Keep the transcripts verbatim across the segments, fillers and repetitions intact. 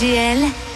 G L.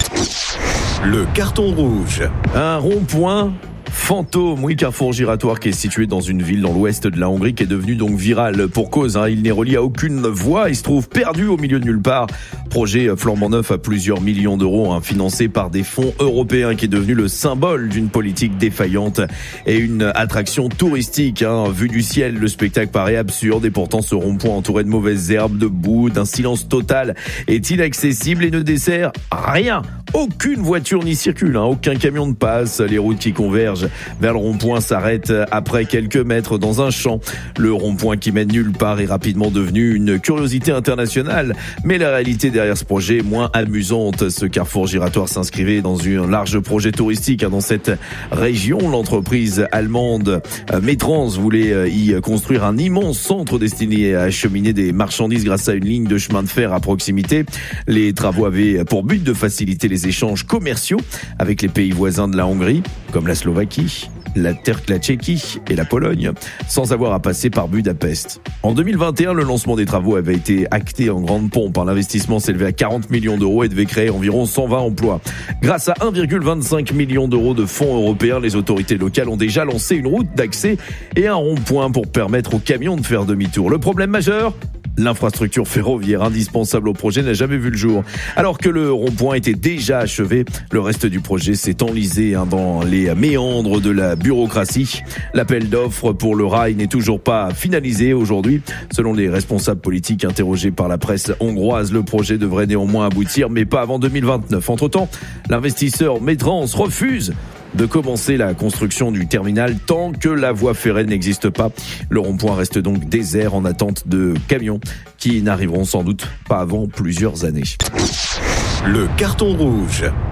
Le carton rouge. Un rond-point fantôme, oui, carrefour giratoire qui est situé dans une ville dans l'ouest de la Hongrie qui est devenu donc viral pour cause. Hein, il n'est relié à aucune voie, il se trouve perdu au milieu de nulle part. Projet flambant neuf à plusieurs millions d'euros, hein, financé par des fonds européens qui est devenu le symbole d'une politique défaillante et une attraction touristique. Hein. Vu du ciel, le spectacle paraît absurde et pourtant ce rond-point entouré de mauvaises herbes, de boue, d'un silence total est inaccessible et ne dessert rien. Aucune voiture n'y circule, hein, aucun camion ne passe. Les routes qui convergent vers le rond-point s'arrêtent après quelques mètres dans un champ. Le rond-point qui mène nulle part est rapidement devenu une curiosité internationale. Mais la réalité derrière ce projet est moins amusante. Ce carrefour giratoire s'inscrivait dans un large projet touristique dans cette région. L'entreprise allemande Metrans voulait y construire un immense centre destiné à acheminer des marchandises grâce à une ligne de chemin de fer à proximité. Les travaux avaient pour but de faciliter les échanges commerciaux avec les pays voisins de la Hongrie, comme la Slovaquie, la, Ter- la Tchéquie et la Pologne, sans avoir à passer par Budapest. En deux mille vingt et un, le lancement des travaux avait été acté en grande pompe. L'investissement s'élevait à quarante millions d'euros et devait créer environ cent vingt emplois. Grâce à un virgule vingt-cinq million d'euros de fonds européens, les autorités locales ont déjà lancé une route d'accès et un rond-point pour permettre aux camions de faire demi-tour. Le problème majeur ? L'infrastructure ferroviaire indispensable au projet n'a jamais vu le jour. Alors que le rond-point était déjà achevé, le reste du projet s'est enlisé hein, dans les méandres de la bureaucratie. L'appel d'offres pour le rail n'est toujours pas finalisé aujourd'hui. Selon les responsables politiques interrogés par la presse hongroise, le projet devrait néanmoins aboutir, mais pas avant deux mille vingt-neuf. Entre-temps, l'investisseur Metrans refuse de commencer la construction du terminal tant que la voie ferrée n'existe pas. Le rond-point reste donc désert en attente de camions qui n'arriveront sans doute pas avant plusieurs années. Le carton rouge.